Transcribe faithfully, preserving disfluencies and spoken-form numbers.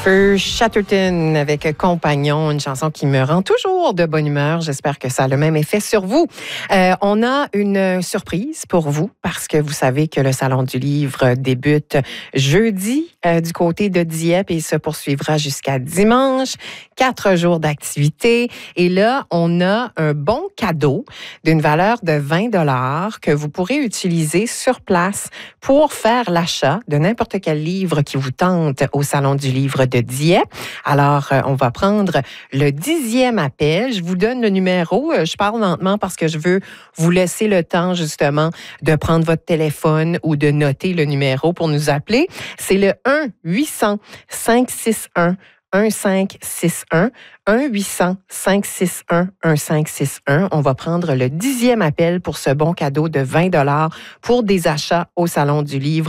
Jennifer Chatterton avec Compagnon, une chanson qui me rend toujours de bonne humeur. J'espère que ça a le même effet sur vous. Euh, on a une surprise pour vous parce que vous savez que le Salon du Livre débute jeudi euh, du côté de Dieppe et se poursuivra jusqu'à dimanche. Quatre jours d'activité. Et là, on a un bon cadeau d'une valeur de vingt dollars que vous pourrez utiliser sur place pour faire l'achat de n'importe quel livre qui vous tente au Salon du Livre de Dieppe. Alors, euh, on va prendre le dixième appel. Je vous donne le numéro. Euh, je parle lentement parce que je veux vous laisser le temps, justement, de prendre votre téléphone ou de noter le numéro pour nous appeler. C'est le un huit cents cinq six un un cinq six un, un huit cents cinq six un un cinq six un. On va prendre le dixième appel pour ce bon cadeau de vingt dollars pour des achats au Salon du Livre